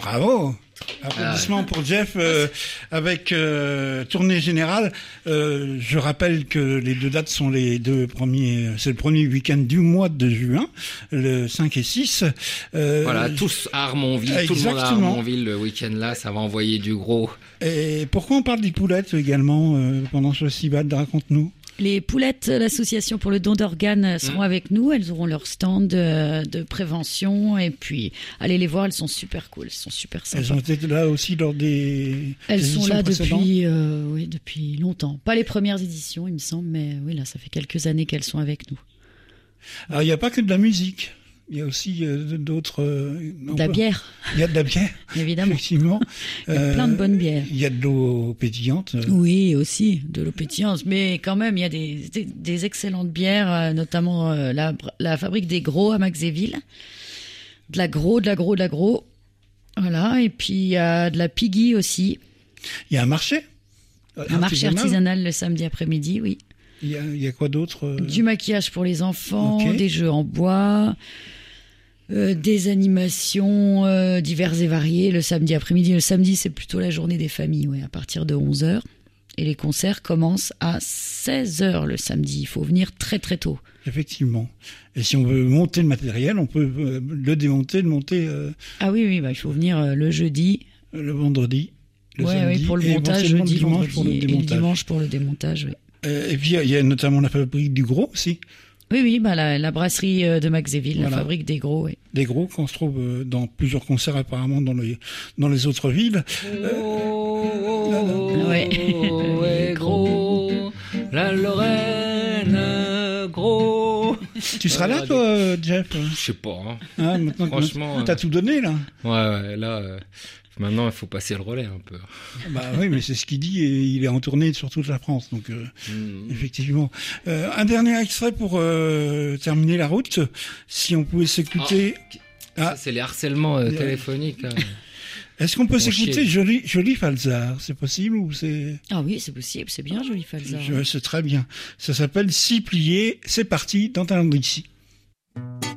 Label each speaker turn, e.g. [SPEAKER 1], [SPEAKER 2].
[SPEAKER 1] Bravo. Applaudissements pour Jeff avec tournée générale. Je rappelle que les deux dates sont les deux premiers. C'est le premier week-end du mois de juin, le 5 et 6.
[SPEAKER 2] Voilà, tous à Armonville, tout le monde à Armonville le week-end là, ça va envoyer du gros.
[SPEAKER 1] Et pourquoi on parle des poulettes également pendant ce festival? Raconte-nous.
[SPEAKER 3] Les poulettes, l'association pour le don d'organes seront avec nous. Elles auront leur stand de prévention. Et puis, allez les voir, elles sont super cool. Elles sont super sympas.
[SPEAKER 1] Elles ont été là aussi lors des
[SPEAKER 3] Elles
[SPEAKER 1] éditions
[SPEAKER 3] sont là
[SPEAKER 1] précédentes.
[SPEAKER 3] depuis longtemps. Pas les premières éditions, il me semble, mais oui, là, ça fait quelques années qu'elles sont avec nous.
[SPEAKER 1] Alors, il n'y a pas que de la musique. Il y a aussi d'autres...
[SPEAKER 3] De la bière.
[SPEAKER 1] Il y a de la bière,
[SPEAKER 3] évidemment.
[SPEAKER 1] effectivement.
[SPEAKER 3] Il y a plein de bonnes bières.
[SPEAKER 1] Il y a de l'eau pétillante.
[SPEAKER 3] Oui, aussi, de l'eau pétillante. Mais quand même, il y a des excellentes bières, notamment la fabrique des Gros à Maxéville. De la Gros. Voilà, et puis il y a de la Piggy aussi.
[SPEAKER 1] Il y a un marché.
[SPEAKER 3] Un marché artisanal le samedi après-midi, oui.
[SPEAKER 1] Il y a quoi d'autre
[SPEAKER 3] Du maquillage pour les enfants,
[SPEAKER 1] Ok.
[SPEAKER 3] des jeux en bois, des animations diverses et variées le samedi après-midi. Le samedi, c'est plutôt la journée des familles, à partir de 11h. Et les concerts commencent à 16h le samedi. Il faut venir très très tôt.
[SPEAKER 1] Effectivement. Et si on veut monter le matériel, on peut le démonter, le monter
[SPEAKER 3] Ah oui, il faut venir le jeudi.
[SPEAKER 1] le vendredi, le samedi,
[SPEAKER 3] pour le
[SPEAKER 1] et
[SPEAKER 3] montage,
[SPEAKER 1] éventuellement
[SPEAKER 3] jeudi,
[SPEAKER 1] le dimanche
[SPEAKER 3] vendredi,
[SPEAKER 1] pour le
[SPEAKER 3] et le
[SPEAKER 1] démontage.
[SPEAKER 3] dimanche pour le démontage, oui.
[SPEAKER 1] Et puis il y a notamment la fabrique du gros aussi.
[SPEAKER 3] Oui, la brasserie de Maxéville,
[SPEAKER 1] Voilà.
[SPEAKER 3] la fabrique des Gros, oui.
[SPEAKER 1] Des gros qu'on se trouve dans plusieurs concerts apparemment dans les autres villes.
[SPEAKER 3] Ouais.
[SPEAKER 2] Gros, la Lorraine, gros.
[SPEAKER 1] Tu seras là toi, Jeff?
[SPEAKER 2] Je sais pas. Hein.
[SPEAKER 1] Hein, maintenant,
[SPEAKER 2] Franchement,
[SPEAKER 1] t'as tout donné là.
[SPEAKER 2] Ouais, là, maintenant il faut passer le relais un peu.
[SPEAKER 1] Bah oui, mais c'est ce qu'il dit et il est en tournée sur toute la France, donc effectivement. Un dernier extrait pour terminer la route. Si on pouvait s'écouter.
[SPEAKER 2] Ça, c'est les harcèlements téléphoniques. Hein.
[SPEAKER 1] Est-ce qu'on peut
[SPEAKER 2] Mon
[SPEAKER 1] s'écouter
[SPEAKER 2] chien.
[SPEAKER 1] Joli Falzar? C'est possible ou c'est...
[SPEAKER 3] Ah oui, c'est possible, c'est bien joli Falzar.
[SPEAKER 1] C'est très bien. Ça s'appelle Si plié. C'est parti dans Talent d'ici.